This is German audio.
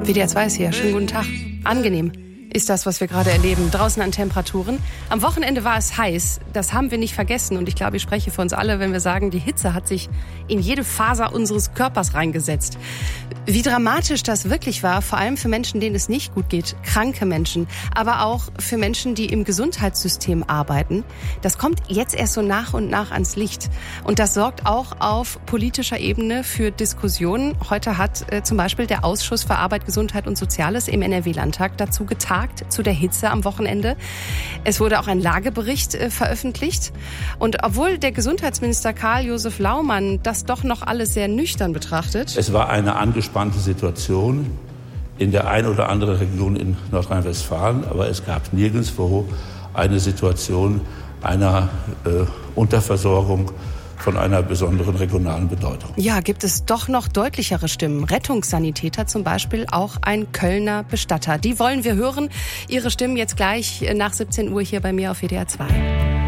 WDR 2 ist hier. Schönen guten Tag. Angenehm ist das, was wir gerade erleben. Draußen an Temperaturen. Am Wochenende war es heiß. Das haben wir nicht vergessen. Und ich glaube, ich spreche für uns alle, wenn wir sagen, die Hitze hat sich in jede Faser unseres Körpers reingesetzt. Wie dramatisch das wirklich war, vor allem für Menschen, denen es nicht gut geht, kranke Menschen, aber auch für Menschen, die im Gesundheitssystem arbeiten, das kommt jetzt erst so nach und nach ans Licht. Und das sorgt auch auf politischer Ebene für Diskussionen. Heute hat zum Beispiel der Ausschuss für Arbeit, Gesundheit und Soziales im NRW-Landtag dazu getagt, zu der Hitze am Wochenende. Es wurde auch ein Lagebericht veröffentlicht. Und obwohl der Gesundheitsminister Karl-Josef Laumann das doch noch alles sehr nüchtern betrachtet. Es war eine angespannte Situation in der einen oder anderen Region in Nordrhein-Westfalen, aber es gab nirgendwo eine Situation einer Unterversorgung von einer besonderen regionalen Bedeutung. Ja, gibt es doch noch deutlichere Stimmen. Rettungssanitäter zum Beispiel, auch ein Kölner Bestatter. Die wollen wir hören. Ihre Stimmen jetzt gleich nach 17 Uhr hier bei mir auf WDR 2.